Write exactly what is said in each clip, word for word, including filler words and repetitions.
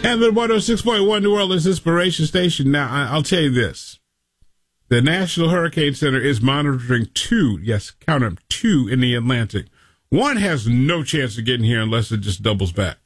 Heaven one oh six point one, New Orleans Inspiration Station. Now, I, I'll tell you this. The National Hurricane Center is monitoring two, yes, count them, two in the Atlantic. One has no chance of getting here unless it just doubles back.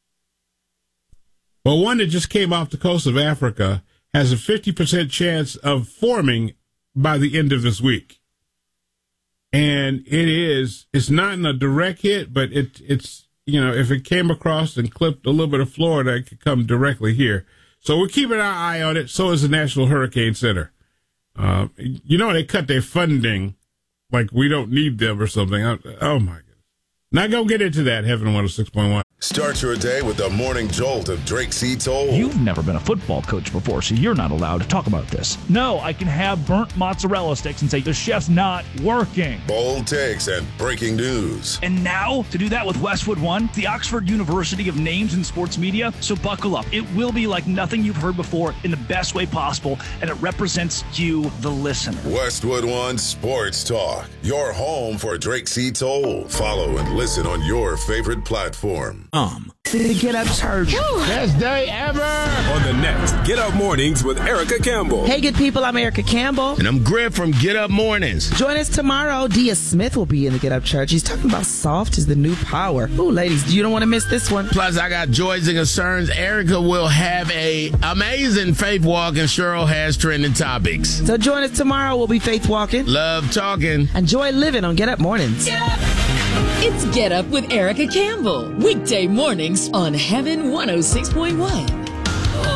But one that just came off the coast of Africa has a fifty percent chance of forming by the end of this week. And it is, it's not in a direct hit, but it, it's, you know, if it came across and clipped a little bit of Florida, it could come directly here. So we're keeping our eye on it. So is the National Hurricane Center. Uh, you know, they cut their funding like we don't need them or something. Oh, my goodness. Not going to get into that, Heaven one oh six point one. Start your day with the morning jolt of Drake C. Toll. You've never been a football coach before, so you're not allowed to talk about this. No, I can have burnt mozzarella sticks and say the chef's not working. Bold takes and breaking news. And now, to do that with Westwood One, the Oxford University of Names in Sports Media. So buckle up. It will be like nothing you've heard before in the best way possible, and it represents you, the listener. Westwood One Sports Talk, your home for Drake C. Toll. Follow and listen on your favorite platform. Um, the Get Up Church. Best day ever. On the next Get Up Mornings with Erica Campbell. Hey, good people, I'm Erica Campbell. And I'm Griff from Get Up Mornings. Join us tomorrow. Dia Smith will be in the Get Up Church. He's talking about soft is the new power. Ooh, ladies, you don't want to miss this one. Plus, I got joys and concerns. Erica will have a amazing faith walk, and Cheryl has trending topics. So join us tomorrow. We'll be faith walking. Love talking. And joy living on Get Up Mornings. Get up. It's Get Up with Erica Campbell. Weekday mornings on Heaven one oh six point one.